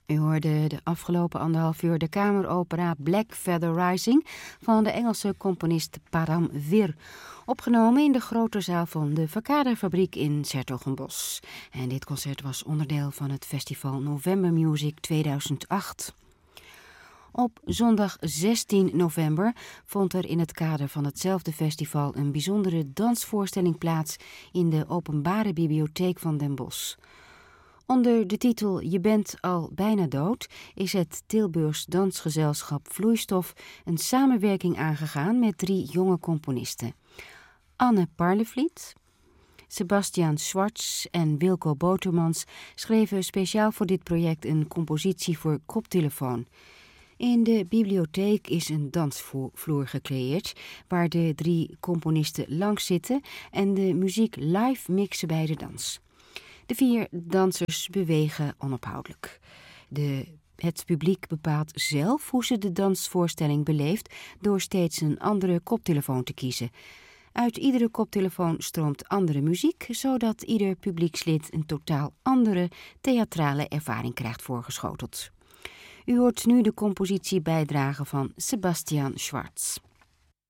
U hoorde de afgelopen 1,5 uur de kameropera Black Feather Rising van de Engelse componist Param Vir, opgenomen in de grote zaal van de Verkaderfabriek in 's-Hertogenbosch. En dit concert was onderdeel van het festival November Music 2008. Op zondag 16 november vond er in het kader van hetzelfde festival een bijzondere dansvoorstelling plaats in de Openbare Bibliotheek van Den Bosch. Onder de titel Je bent al bijna dood is het Tilburgs dansgezelschap Vloeistof een samenwerking aangegaan met 3 jonge componisten. Anne Parlevliet, Sebastian Schwartz en Wilco Botermans schreven speciaal voor dit project een compositie voor koptelefoon. In de bibliotheek is een dansvloer gecreëerd waar de 3 componisten langs zitten en de muziek live mixen bij de dans. De 4 dansers bewegen onophoudelijk. Het publiek bepaalt zelf hoe ze de dansvoorstelling beleeft door steeds een andere koptelefoon te kiezen. Uit iedere koptelefoon stroomt andere muziek, zodat ieder publiekslid een totaal andere theatrale ervaring krijgt voorgeschoteld. U hoort nu de compositiebijdrage van Sebastian Schwartz.